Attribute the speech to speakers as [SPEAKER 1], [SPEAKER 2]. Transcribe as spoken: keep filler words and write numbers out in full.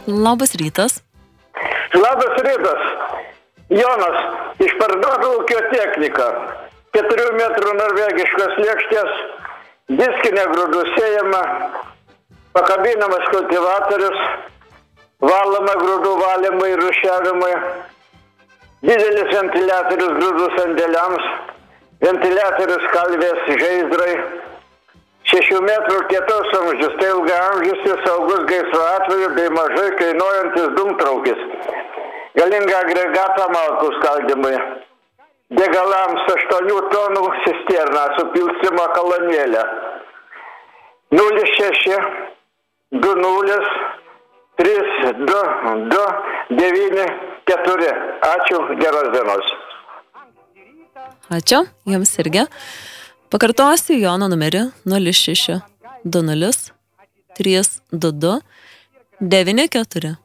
[SPEAKER 1] Labas rytas.
[SPEAKER 2] Labas rytas. Jonas, išparduodu ūkio techniką. Keturių metrų norvegiškos lėkštės, diskinė grūdų sėjama, pakabinamas kultivatorius, valoma grūdų valymai ir rūšiavimai, didelis ventiliatorius grūdų sandėliams, ventiliatorius kalvės žaizdrai, šešių metrų kietos amžius, tai ilgaamžis ir saugus gaisro atveju bei mažai kainuojantis dūmtraukis, galinga agregatą malkų skaldymui, degalams aštuonių tonų cisterną su pilstymo kolonėlė, nulis šeši du nulis trys du du devyni keturi. Ačiū, geros dienos.
[SPEAKER 1] Ačiū, jums irgi. Pakartosiu Jono numerį nulis šeši du nulis trys du du devyni keturi.